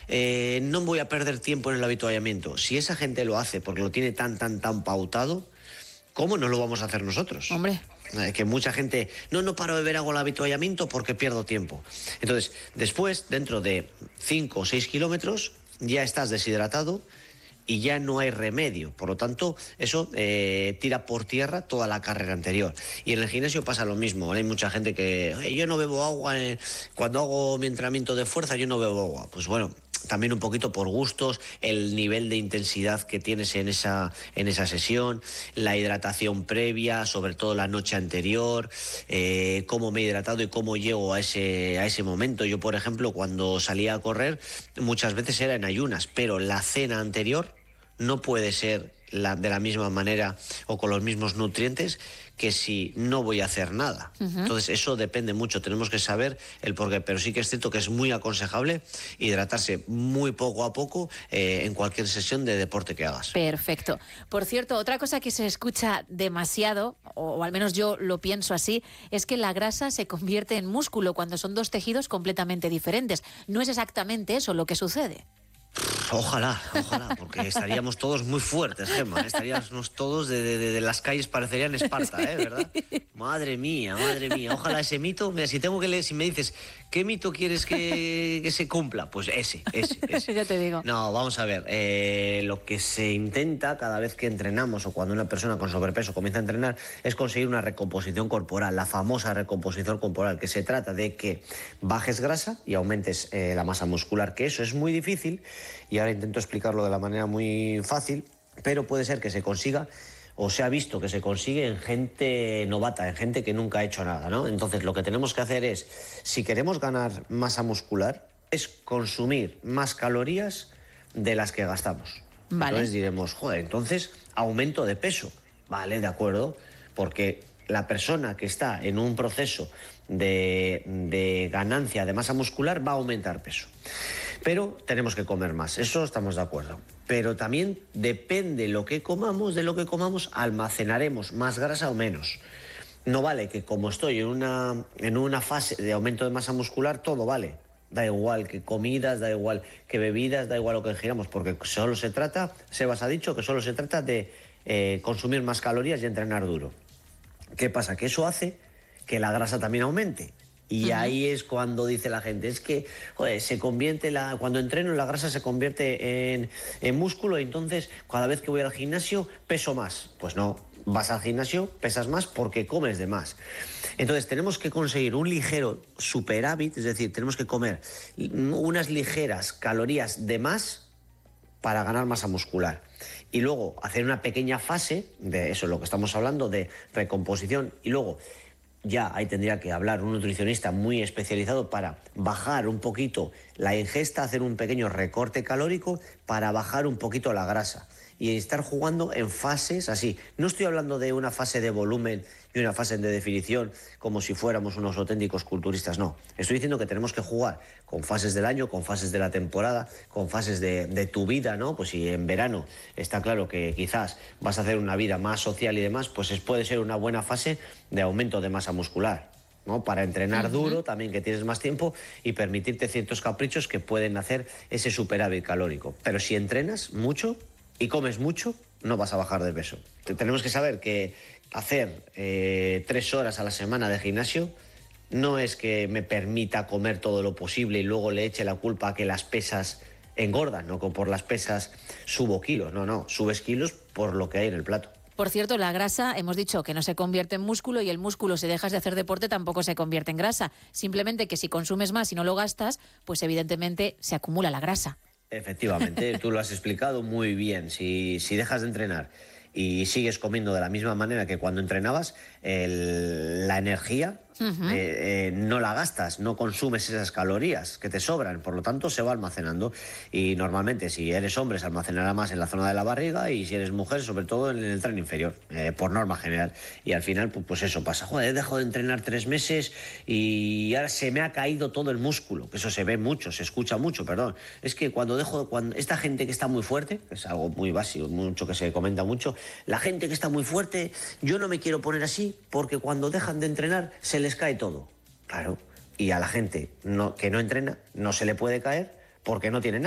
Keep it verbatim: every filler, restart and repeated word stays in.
eh, no voy a perder tiempo en el avituallamiento. Si esa gente lo hace porque lo tiene tan, tan, tan pautado, ¿cómo no lo vamos a hacer nosotros? Hombre. Eh, que mucha gente, no, no paro de beber agua al avituallamiento porque pierdo tiempo. Entonces, después, dentro de cinco o seis kilómetros, ya estás deshidratado y ya no hay remedio. Por lo tanto, eso eh, tira por tierra toda la carrera anterior. Y en el gimnasio pasa lo mismo. Hay mucha gente que, "Oye, yo no bebo agua, eh, cuando hago mi entrenamiento de fuerza yo no bebo agua". Pues bueno, también un poquito por gustos, el nivel de intensidad que tienes en esa, en esa sesión, la hidratación previa, sobre todo la noche anterior, eh, cómo me he hidratado y cómo llego a ese, a ese momento. Yo, por ejemplo, cuando salía a correr, muchas veces era en ayunas, pero la cena anterior no puede ser la, de la misma manera o con los mismos nutrientes que si no voy a hacer nada. Uh-huh. Entonces eso depende mucho, tenemos que saber el porqué, pero sí que es cierto que es muy aconsejable hidratarse muy poco a poco eh, en cualquier sesión de deporte que hagas. Perfecto. Por cierto, otra cosa que se escucha demasiado, o, o al menos yo lo pienso así, es que la grasa se convierte en músculo cuando son dos tejidos completamente diferentes. No es exactamente eso lo que sucede. Ojalá, ojalá, porque estaríamos todos muy fuertes, Gemma. Estaríamos todos de, de, de las calles, parecerían Esparta, ¿eh? ¿Verdad? Madre mía, madre mía. Ojalá ese mito, mira, si tengo que leer, si me dices, ¿qué mito quieres que, que se cumpla? Pues ese, ese, ese. Ya te digo. No, vamos a ver, eh, lo que se intenta cada vez que entrenamos o cuando una persona con sobrepeso comienza a entrenar es conseguir una recomposición corporal, la famosa recomposición corporal, que se trata de que bajes grasa y aumentes eh, la masa muscular, que eso es muy difícil. Y ahora intento explicarlo de la manera muy fácil, pero puede ser que se consiga o se ha visto que se consigue en gente novata, en gente que nunca ha hecho nada, ¿no? Entonces lo que tenemos que hacer es, si queremos ganar masa muscular, es consumir más calorías de las que gastamos. Vale. Entonces diremos, joder, entonces aumento de peso. Vale, de acuerdo, porque la persona que está en un proceso de, de ganancia de masa muscular va a aumentar peso. Pero tenemos que comer más, eso estamos de acuerdo. Pero también depende lo que comamos, de lo que comamos, almacenaremos más grasa o menos. No vale que como estoy en una, en una fase de aumento de masa muscular, todo vale. Da igual que comidas, da igual que bebidas, da igual lo que ingiramos, porque solo se trata, Sebas ha dicho que solo se trata de eh, consumir más calorías y entrenar duro. ¿Qué pasa? Que eso hace que la grasa también aumente. Y uh-huh. ahí es cuando dice la gente, es que joder, se convierte la, cuando entreno la grasa se convierte en, en músculo y entonces cada vez que voy al gimnasio peso más. Pues no, vas al gimnasio, pesas más porque comes de más. Entonces tenemos que conseguir un ligero superávit, es decir, tenemos que comer unas ligeras calorías de más para ganar masa muscular. Y luego hacer una pequeña fase, de eso es lo que estamos hablando, de recomposición, y luego ya ahí tendría que hablar un nutricionista muy especializado para bajar un poquito la ingesta, hacer un pequeño recorte calórico para bajar un poquito la grasa y estar jugando en fases así. No estoy hablando de una fase de volumen y una fase de definición como si fuéramos unos auténticos culturistas, no. Estoy diciendo que tenemos que jugar con fases del año, con fases de la temporada, con fases de, de tu vida, ¿no? Pues si en verano está claro que quizás vas a hacer una vida más social y demás, pues es, puede ser una buena fase de aumento de masa muscular, ¿no? Para entrenar uh-huh. duro, también que tienes más tiempo y permitirte ciertos caprichos que pueden hacer ese superávit calórico. Pero si entrenas mucho y comes mucho, no vas a bajar de peso. Tenemos que saber que hacer eh, tres horas a la semana de gimnasio no es que me permita comer todo lo posible y luego le eche la culpa a que las pesas engordan, no que por las pesas subo kilos, no, no, subes kilos por lo que hay en el plato. Por cierto, la grasa, hemos dicho que no se convierte en músculo y el músculo, si dejas de hacer deporte, tampoco se convierte en grasa. Simplemente que si consumes más y no lo gastas, pues evidentemente se acumula la grasa. Efectivamente, tú lo has explicado muy bien. Si, si dejas de entrenar y sigues comiendo de la misma manera que cuando entrenabas, el, la energía uh-huh. eh, eh, no la gastas, no consumes esas calorías que te sobran, por lo tanto se va almacenando. Y normalmente si eres hombre se almacenará más en la zona de la barriga y si eres mujer sobre todo en el tren inferior, eh, por norma general. Y al final pues, pues eso pasa, joder, he dejado de entrenar tres meses y ahora se me ha caído todo el músculo, que eso se ve mucho, se escucha mucho, perdón. Es que cuando dejo, cuando esta gente que está muy fuerte, que es algo muy básico, mucho que se comenta mucho, la gente que está muy fuerte, yo no me quiero poner así porque cuando dejan de entrenar se les cae todo. Claro, y a la gente no, que no entrena no se le puede caer porque no tiene nada.